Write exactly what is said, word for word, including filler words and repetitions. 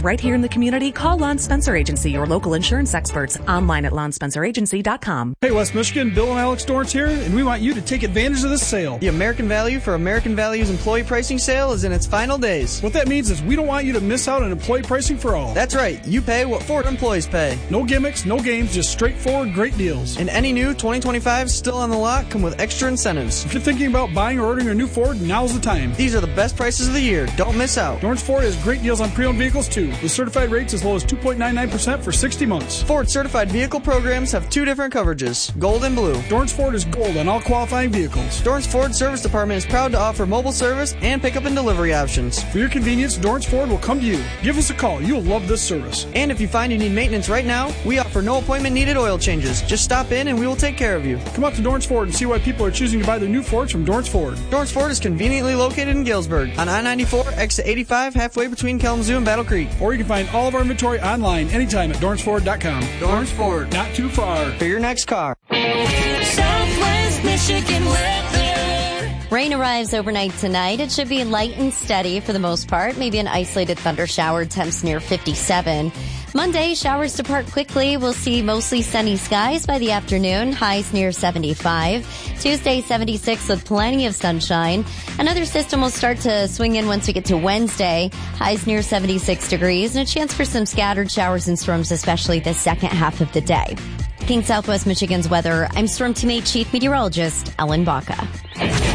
right here in the community, call Lon Spencer Agency, your local insurance experts, online at lon spencer agency dot com. Hey, West Michigan, Bill and Alex Dorrance here, and we want you to take advantage of this sale. The American Value for American Values employee pricing sale is in its final days. What that means is we don't want you to miss out on employee pricing for all. That's right. You pay what Ford employees pay. No gimmicks, no games, just straightforward great deals. And any new twenty twenty-fives still on the lot come with extra incentives. If you're thinking about buying or ordering a new Ford, now's the time. These are the best prices of the year. Don't miss out. Dorrance Ford has great deals on pre-owned vehicles too, with certified rates as low as two point nine nine percent for sixty months. Ford certified vehicle programs have two different coverages, gold and blue. Dorrance Ford is gold on all qualifying vehicles. Dorrance Ford Service Department is proud to offer mobile service and pickup and delivery options. For your convenience, Dorrance Ford will come to you. Give us a call. You'll love this service. And if you find you need maintenance right now, we offer no appointment needed oil changes. Just stop in and we will take care of you. Come out to Dorrance Ford and see why people are choosing to buy their new Fords from Dorrance Ford. Dorrance Ford is conveniently located in Galesburg on I ninety-four, exit eighty-five, halfway between Kalamazoo and Battle Creek. Or you can find all of our inventory online anytime at dorrance ford dot com. Dorrance Ford. Not too far. For your next car. Southwest Michigan weather. Rain arrives overnight tonight. It should be light and steady for the most part. Maybe an isolated thunder shower, temps near fifty-seven. Monday, showers depart quickly. We'll see mostly sunny skies by the afternoon, highs near seventy-five. Tuesday, seventy-six with plenty of sunshine. Another system will start to swing in once we get to Wednesday, highs near seventy-six degrees, and a chance for some scattered showers and storms, especially the second half of the day. King Southwest Michigan's weather, I'm Storm Team eight Chief Meteorologist Ellen Baca.